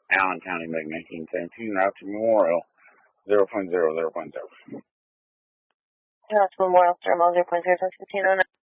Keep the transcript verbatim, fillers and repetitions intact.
Allen County, Meg nineteen seventeen, route to Memorial, zero point zero zero point zero. Route to Memorial, Thermal, zero point zero zero fifteen oh nine.